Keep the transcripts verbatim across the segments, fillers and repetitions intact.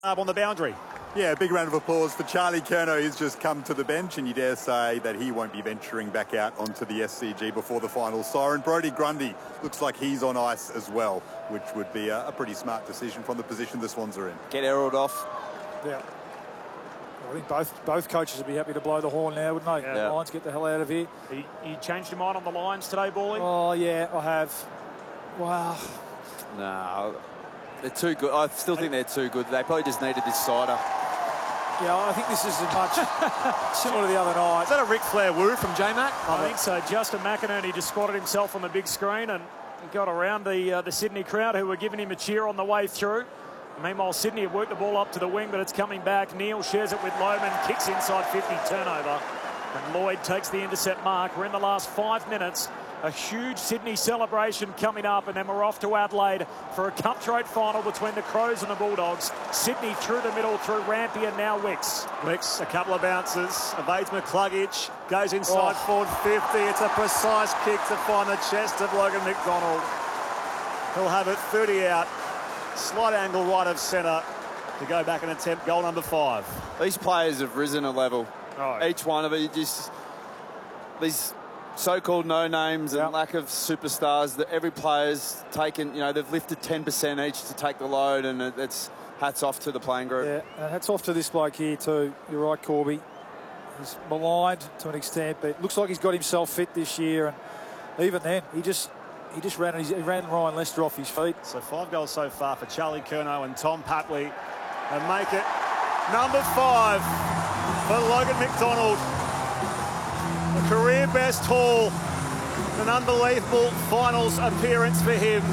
Up on the boundary. Yeah, big round of applause for Charlie Curnow. He's just come to the bench, and you dare say that he won't be venturing back out onto the S C G before the final siren. Brodie Grundy looks like he's on ice as well, which would be a, a pretty smart decision from the position the Swans are in. Get Errol off. Yeah. I think both both coaches would be happy to blow the horn now, wouldn't they? Yeah. Lions, get the hell out of here. You, you changed your mind on the Lions today, Bally? Oh, yeah, I have. Wow. No, they're too good. I still think they're too good. They probably just needed this cider. Yeah, I think this is as much similar to the other night. Is that a Ric Flair woo from J-Mac? I think so. Justin McInerney just squatted himself on the big screen and he got around the uh, the Sydney crowd who were giving him a cheer on the way through. Meanwhile, Sydney have worked the ball up to the wing, but it's coming back. Neil shares it with Lohman, kicks inside fifty, turnover. And Lloyd takes the intercept mark. We're in the last five minutes. A huge Sydney celebration coming up, and then we're off to Adelaide for a cutthroat final between the Crows and the Bulldogs. Sydney through the middle, through Rampy and now Wicks. Wicks, a couple of bounces, evades McCluggage, goes inside Oh. forward fifty. It's a precise kick to find the chest of Logan McDonald. He'll have it thirty out, slight angle right of centre to go back and attempt goal number five. These players have risen a level. Oh. Each one of it, just these so-called no-names and Yep. lack of superstars that every player's taken, you know, they've lifted ten percent each to take the load, and it, it's hats off to the playing group. Yeah, and hats off to this bloke here too. You're right, Corby. He's maligned to an extent, but it looks like he's got himself fit this year. And even then, he just he just ran he ran Ryan Lester off his feet. So five goals so far for Charlie Curnow and Tom Papley, and make it number five for Logan McDonald. A career best haul, an unbelievable finals appearance for him.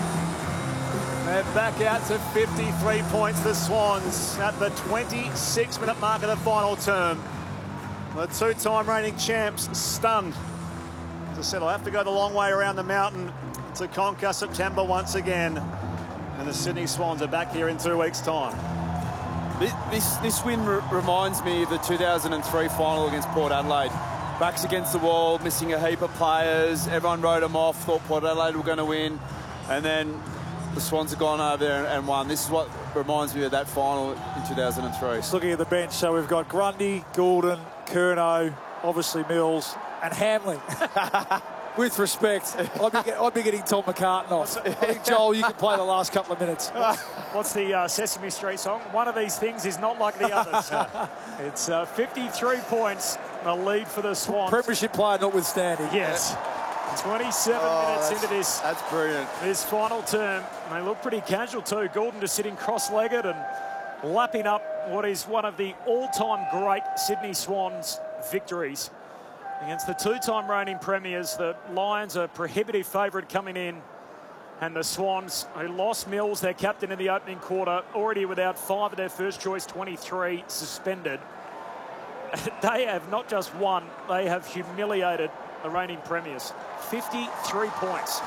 And back out to fifty-three points, the Swans at the twenty-six minute mark of the final term. The two-time reigning champs stunned. As I said, I'll have to go the long way around the mountain to conquer September once again. And the Sydney Swans are back here in two weeks' time. This, this, this win re reminds me of the two thousand three final against Port Adelaide. Backs against the wall, missing a heap of players. Everyone wrote them off, thought Port Adelaide were going to win. And then the Swans have gone over there and won. This is what reminds me of that final in two thousand three. Just looking at the bench, so we've got Grundy, Goulden, Curnow, obviously Mills, and Hamling. With respect, I'd be, get, I'd be getting Tom McCartan off. I think, Joel, you can play the last couple of minutes. What's the uh, Sesame Street song? One of these things is not like the others. It's uh, fifty-three points, a lead for the Swans. Premiership player notwithstanding. Yes. twenty-seven Oh, minutes that's- into this That's brilliant. this final term. And they look pretty casual too. Goulden just sitting cross-legged and lapping up what is one of the all-time great Sydney Swans victories against the two-time reigning premiers. The Lions are prohibitive favourite coming in, and the Swans, who lost Mills, their captain in the opening quarter, already without five of their first choice twenty-three suspended. They have not just won, they have humiliated the reigning premiers. fifty-three points.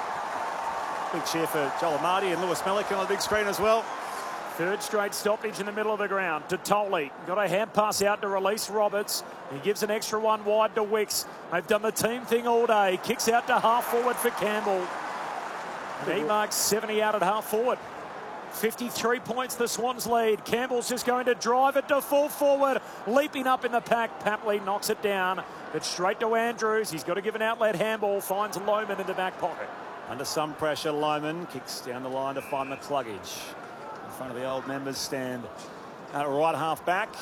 Big cheer for Joel Amati and Lewis Melican on the big screen as well. Third straight stoppage in the middle of the ground. Detoli got a hand pass out to release Roberts. He gives an extra one wide to Wicks. They've done the team thing all day. Kicks out to half forward for Campbell. And he marks seventy out at half forward. fifty-three points the Swans lead. Campbell's just going to drive it to full forward. Leaping up in the pack. Papley knocks it down. But straight to Andrews. He's got to give an outlet handball. Finds Lohman in the back pocket. Under some pressure, Lohman kicks down the line to find McCluggage. In front of the old members stand at right half back.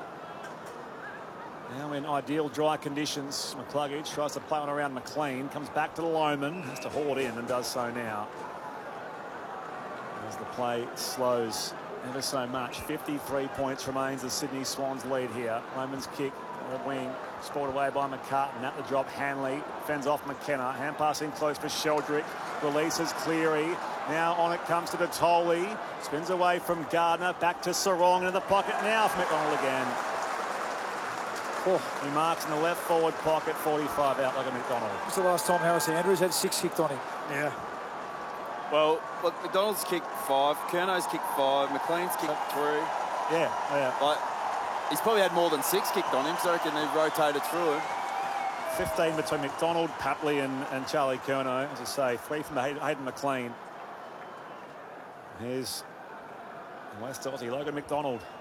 Now in ideal dry conditions, McCluggage tries to play one around McLean, comes back to Lohman, has to haul it in and does so now. As the play slows ever so much. fifty-three points remains the Sydney Swans lead here. Lohman's kick, the wing, scored away by McCartan. At the drop, Hanley fends off McKenna. Hand passing close for Sheldrick. Releases Cleary. Now on it comes to Detoli. Spins away from Gardner. Back to Sarong in the pocket now for McDonald again. Oh. He marks in the left forward pocket. forty-five out like a McDonald. When's the last time Harris Andrews had six kicked on him? Yeah. Well, look, McDonald's kicked five, Curnow's kicked five, McLean's kicked three. Yeah, yeah. Like, he's probably had more than six kicked on him, so I reckon he rotated through him. fifteen between McDonald, Papley and, and Charlie Curnow. As I say, three from the Hayden, Hayden McLean. Here's West Aussie Logan McDonald.